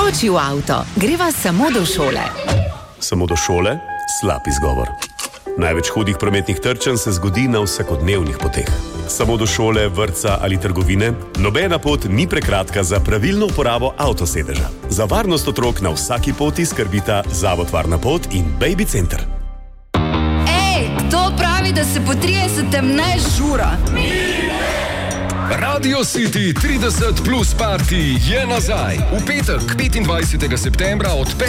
Skoči v avto, greva samo do šole. Samo do šole? Slab izgovor. Največ hudih prometnih trčenj se zgodi na vsakodnevnih poteh. Samo do šole, vrtca ali trgovine, nobena pot ni prekratka za pravilno uporabo avtosedeža. Za varnost otrok na vsaki poti skrbita Zavod Varna pot in Baby Center. Ej, kdo pravi, da se po 30. ne žura? Radio City 30 plus party je nazaj. V petek, 25. septembra od